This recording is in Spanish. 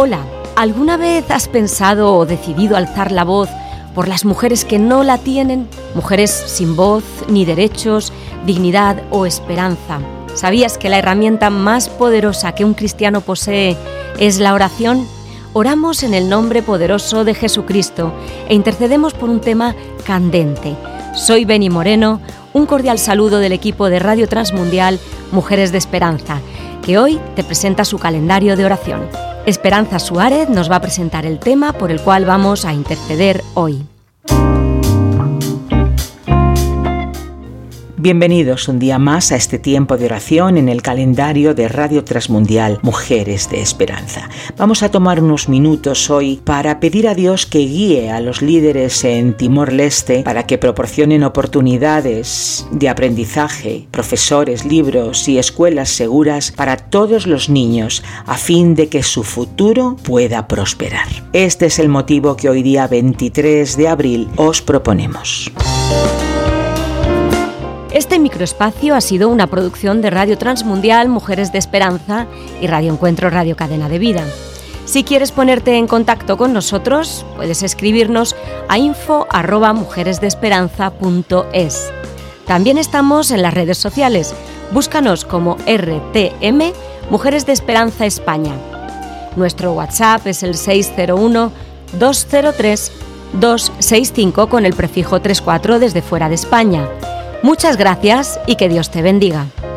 Hola, ¿alguna vez has pensado o decidido alzar la voz por las mujeres que no la tienen? Mujeres sin voz, ni derechos, dignidad o esperanza. ¿Sabías que la herramienta más poderosa que un cristiano posee es la oración? Oramos en el nombre poderoso de Jesucristo e intercedemos por un tema candente. Soy Beni Moreno, un cordial saludo del equipo de Radio Transmundial Mujeres de Esperanza, que hoy te presenta su calendario de oración. Esperanza Suárez nos va a presentar el tema por el cual vamos a interceder hoy. Bienvenidos un día más a este tiempo de oración en el calendario de Radio Transmundial Mujeres de Esperanza. Vamos a tomar unos minutos hoy para pedir a Dios que guíe a los líderes en Timor-Leste para que proporcionen oportunidades de aprendizaje, profesores, libros y escuelas seguras para todos los niños a fin de que su futuro pueda prosperar. Este es el motivo que hoy día 23 de abril os proponemos. Este microespacio ha sido una producción de Radio Transmundial Mujeres de Esperanza y Radio Encuentro Radio Cadena de Vida. Si quieres ponerte en contacto con nosotros, puedes escribirnos a info@mujeresdeesperanza.es. También estamos en las redes sociales. Búscanos como RTM Mujeres de Esperanza España. Nuestro WhatsApp es el 601-203-265 con el prefijo 34 desde fuera de España. Muchas gracias y que Dios te bendiga.